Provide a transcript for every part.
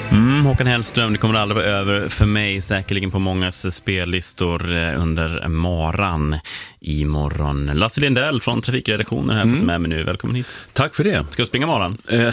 Håkan Hellström, det kommer aldrig vara över för mig, säkerligen på mångas spellistor under maran imorgon. Lasse Lindell från Trafikredaktionen här med mig nu. Välkommen hit. Tack för det. Ska du springa maran?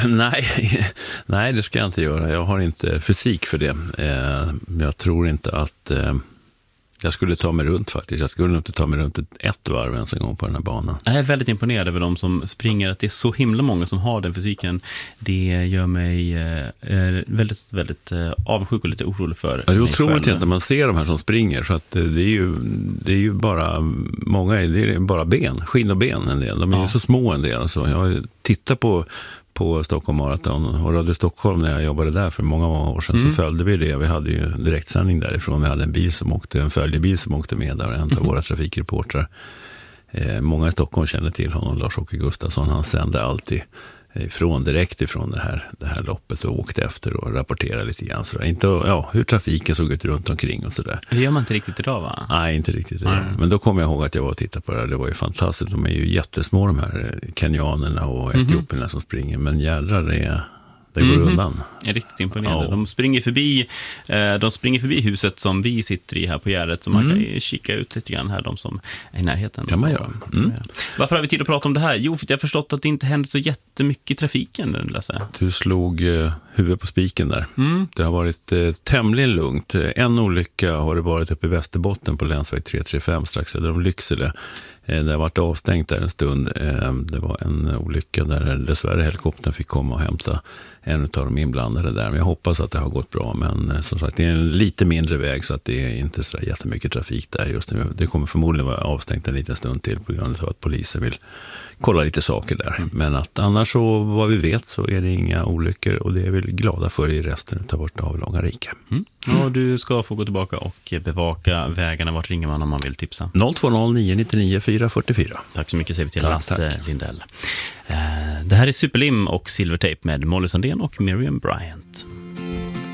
Nej, det ska jag inte göra. Jag har inte fysik för det. Jag tror inte att jag skulle ta mig runt faktiskt. Jag skulle inte ta mig runt ett varv ens en gång på den här banan. Jag är väldigt imponerad över de som springer. Att det är så himla många som har den fysiken. Det gör mig väldigt, väldigt avundsjuk och lite orolig för. Det är otroligt inte man ser de här som springer. För att det är ju bara många, det är bara ben, skinn och ben en del. De är ju så små en del. Alltså, jag tittar på Stockholm Marathon och Radio Stockholm när jag jobbade där för många år sedan, så följde vi det. Vi hade ju direktsändning därifrån. Vi hade en följebil som åkte med där, en av våra trafikreportrar. Många i Stockholm kände till honom, Lars-Åke Gustafsson. Han sände alltid direkt ifrån det här loppet och åkte efter och rapporterade lite grann. Så inte, hur trafiken såg ut runt omkring och sådär. Det gör man inte riktigt idag, va? Nej, inte riktigt. Men då kommer jag ihåg att jag var och tittade på det här. Det var ju fantastiskt. De är ju jättesmå, de här kenyanerna och etiopierna som springer. Men jädrar, det går undan. Jag är riktigt imponerad. Ja. De springer förbi huset som vi sitter i här på Gärdet, så man kan kika ut lite grann här, de som är i närheten. Kan man göra. Varför har vi tid att prata om det här? Jo, för jag har förstått att det inte händer så jättemycket i trafiken, Lasse. Du slog huvudet på spiken där. Det har varit tämligen lugnt. En olycka har det varit uppe i Västerbotten på länsväg 335 strax söder om Lycksele. Det har varit avstängt där en stund. Det var en olycka där dessvärre helikoptern fick komma och hämta en av de inblandade där. Men jag hoppas att det har gått bra. Men som sagt, det är en lite mindre väg, så att det är inte så jättemycket trafik där just nu. Det kommer förmodligen vara avstängt en liten stund till på grund av att polisen vill kolla lite saker där. Men att annars, så vad vi vet, så är det inga olyckor, och det är vi glada för i resten av vårt avlånga rike. Och du ska få gå tillbaka och bevaka vägarna. Vart ringer man om man vill tipsa? 020 999 444. Tack så mycket säger vi till Lasse Lindell. Det här är Superlim och Silvertape med Molly Sandén och Miriam Bryant.